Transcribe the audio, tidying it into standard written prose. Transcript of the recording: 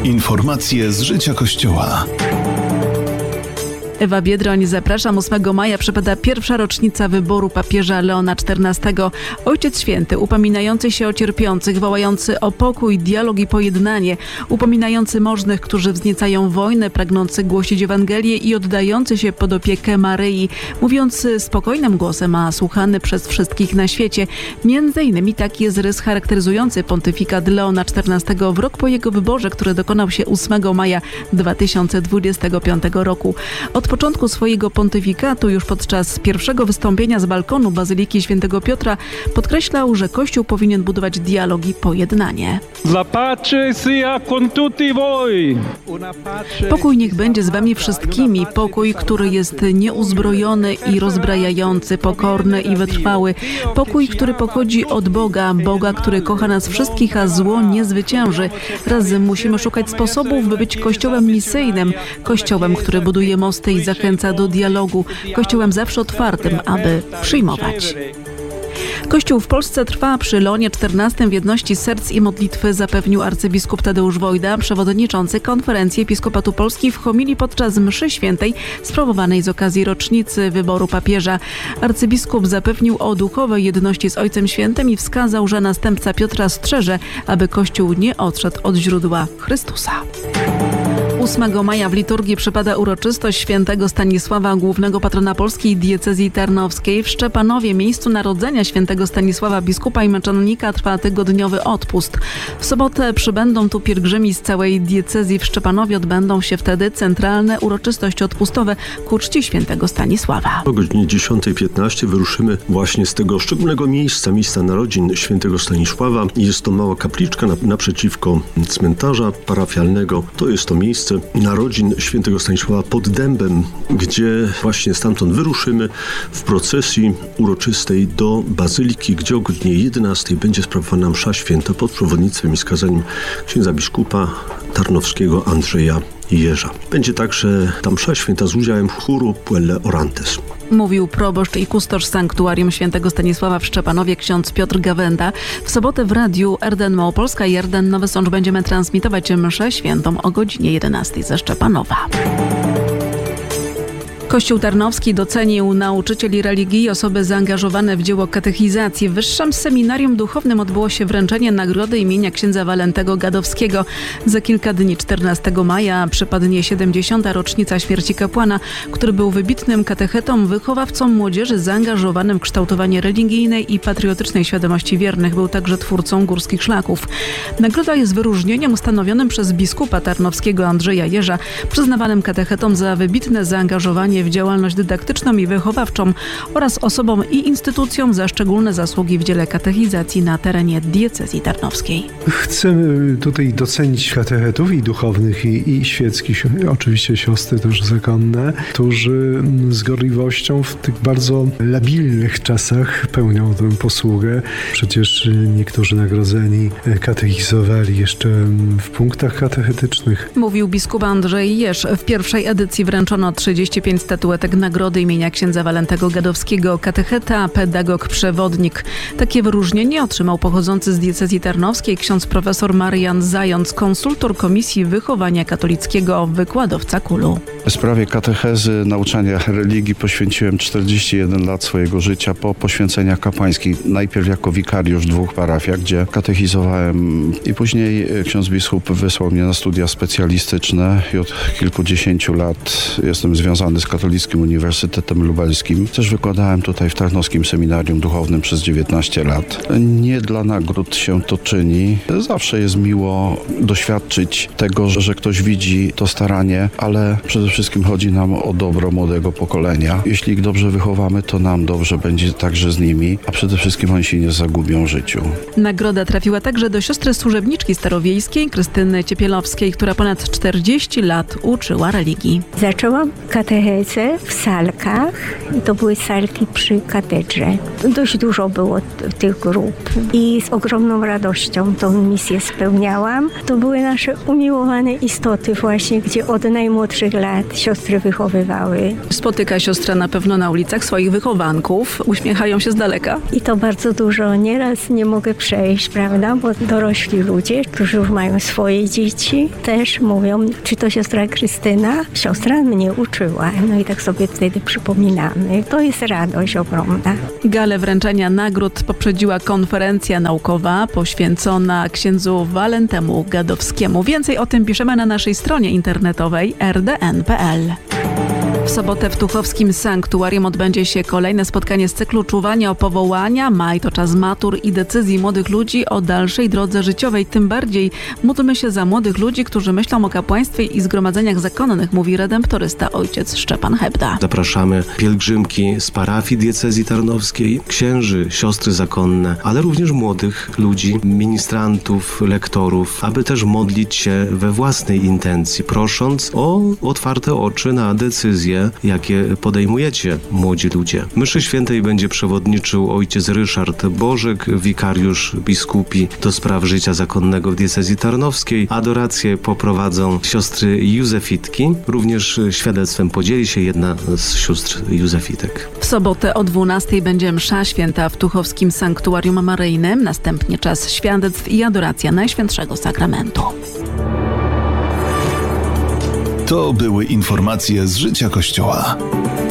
Informacje z życia Kościoła. Ewa Biedroń, zapraszam. 8 maja przypada pierwsza rocznica wyboru papieża Leona XIV. Ojciec Święty, upominający się o cierpiących, wołający o pokój, dialog i pojednanie, upominający możnych, którzy wzniecają wojnę, pragnący głosić Ewangelię i oddający się pod opiekę Maryi, mówiący spokojnym głosem, a słuchany przez wszystkich na świecie. Między innymi taki jest rys charakteryzujący pontyfikat Leona XIV w rok po jego wyborze, który dokonał się 8 maja 2025 roku. Od początku swojego pontyfikatu, już podczas pierwszego wystąpienia z balkonu Bazyliki Świętego Piotra, podkreślał, że Kościół powinien budować dialog i pojednanie. Pokój niech będzie z wami wszystkimi. Pokój, który jest nieuzbrojony i rozbrajający, pokorny i wytrwały. Pokój, który pochodzi od Boga, Boga, który kocha nas wszystkich, a zło nie zwycięży. Razem musimy szukać sposobów, by być Kościołem misyjnym, Kościołem, który buduje mosty i zachęca do dialogu, Kościołem zawsze otwartym, aby przyjmować. Kościół w Polsce trwa przy Leonie XIV w jedności serc i modlitwy, zapewnił arcybiskup Tadeusz Wojda, przewodniczący Konferencji Episkopatu Polski w homilii podczas mszy świętej sprawowanej z okazji rocznicy wyboru papieża. Arcybiskup zapewnił o duchowej jedności z Ojcem Świętym i wskazał, że następca Piotra strzeże, aby Kościół nie odszedł od źródła Chrystusa. 8 maja w liturgii przypada uroczystość świętego Stanisława, głównego patrona polskiej diecezji tarnowskiej. W Szczepanowie, miejscu narodzenia świętego Stanisława, biskupa i męczennika, trwa tygodniowy odpust. W sobotę przybędą tu pielgrzymi z całej diecezji. W Szczepanowie odbędą się wtedy centralne uroczystości odpustowe ku czci świętego Stanisława. O godzinie 10:15 wyruszymy właśnie z tego szczególnego miejsca narodzin świętego Stanisława. Jest to mała kapliczka naprzeciwko cmentarza parafialnego. To jest to miejsce narodzin świętego Stanisława pod Dębem, gdzie właśnie stamtąd wyruszymy w procesji uroczystej do Bazyliki, gdzie o godzinie 11 będzie sprawowana msza święta pod przewodnictwem i skazaniem księdza biskupa tarnowskiego Andrzeja Jerza. Będzie także ta msza święta z udziałem chóru Puelle Orantes. Mówił proboszcz i kustosz sanktuarium świętego Stanisława w Szczepanowie ksiądz Piotr Gawenda. W sobotę w radiu RDN Małopolska i RDN Nowy Sącz będziemy transmitować mszę świętą o godzinie 11 ze Szczepanowa. Kościół Tarnowski docenił nauczycieli religii i osoby zaangażowane w dzieło katechizacji. W Wyższym Seminarium Duchownym odbyło się wręczenie nagrody imienia księdza Walentego Gadowskiego. Za kilka dni, 14 maja, przypadnie 70. rocznica śmierci kapłana, który był wybitnym katechetą, wychowawcą młodzieży zaangażowanym w kształtowanie religijnej i patriotycznej świadomości wiernych. Był także twórcą górskich szlaków. Nagroda jest wyróżnieniem ustanowionym przez biskupa tarnowskiego Andrzeja Jerza, przyznawanym katechetom za wybitne zaangażowanie w działalność dydaktyczną i wychowawczą oraz osobom i instytucjom za szczególne zasługi w dziele katechizacji na terenie diecezji tarnowskiej. Chcemy tutaj docenić katechetów i duchownych, i świeckich, oczywiście siostry też zakonne, którzy z gorliwością w tych bardzo labilnych czasach pełnią tę posługę. Przecież niektórzy nagrodzeni katechizowali jeszcze w punktach katechetycznych. Mówił biskup Andrzej Jerz. W pierwszej edycji wręczono 35 statuetek nagrody imienia księdza Walentego Gadowskiego, katecheta, pedagog, przewodnik. Takie wyróżnienie otrzymał pochodzący z diecezji tarnowskiej ksiądz profesor Marian Zając, konsultor Komisji Wychowania Katolickiego, wykładowca KUL-u. W sprawie katechezy, nauczania religii poświęciłem 41 lat swojego życia po poświęceniach kapłańskich. Najpierw jako wikariusz w 2 parafiach, gdzie katechizowałem i później ksiądz biskup wysłał mnie na studia specjalistyczne i od kilkudziesięciu lat jestem związany z Katolickim Uniwersytetem Lubelskim. Też wykładałem tutaj w Tarnowskim Seminarium Duchownym przez 19 lat. Nie dla nagród się to czyni. Zawsze jest miło doświadczyć tego, że ktoś widzi to staranie, ale przede wszystkim chodzi nam o dobro młodego pokolenia. Jeśli ich dobrze wychowamy, to nam dobrze będzie także z nimi, a przede wszystkim oni się nie zagubią w życiu. Nagroda trafiła także do siostry służebniczki starowiejskiej, Krystyny Ciepielowskiej, która ponad 40 lat uczyła religii. Zaczęłam katechezę katechezę w salkach i to były salki przy katedrze. Dość dużo było tych grup i z ogromną radością tą misję spełniałam. To były nasze umiłowane istoty właśnie, gdzie od najmłodszych lat siostry wychowywały. Spotyka siostra na pewno na ulicach swoich wychowanków, uśmiechają się z daleka. I to bardzo dużo. Nieraz nie mogę przejść, prawda, bo dorośli ludzie, którzy już mają swoje dzieci, też mówią, czy to siostra Krystyna? Siostra mnie uczyła. No i tak sobie wtedy przypominamy. To jest radość ogromna. Galę wręczenia nagród poprzedziła konferencja naukowa poświęcona księdzu Walentemu Gadowskiemu. Więcej o tym piszemy na naszej stronie internetowej rdn.pl. W sobotę w Tuchowskim Sanktuarium odbędzie się kolejne spotkanie z cyklu Czuwania o powołania. Maj to czas matur i decyzji młodych ludzi o dalszej drodze życiowej. Tym bardziej módlmy się za młodych ludzi, którzy myślą o kapłaństwie i zgromadzeniach zakonnych, mówi redemptorysta ojciec Szczepan Hebda. Zapraszamy pielgrzymki z parafii diecezji tarnowskiej, księży, siostry zakonne, ale również młodych ludzi, ministrantów, lektorów, aby też modlić się we własnej intencji, prosząc o otwarte oczy na decyzje, jakie podejmujecie, młodzi ludzie. Mszy świętej będzie przewodniczył ojciec Ryszard Bożek, wikariusz biskupi do spraw życia zakonnego w diecezji tarnowskiej. Adorację poprowadzą siostry Józefitki. Również świadectwem podzieli się jedna z sióstr Józefitek. W sobotę o 12:00 będzie msza święta w Tuchowskim Sanktuarium Maryjnym. Następnie czas świadectw i adoracja Najświętszego Sakramentu. To były informacje z życia Kościoła.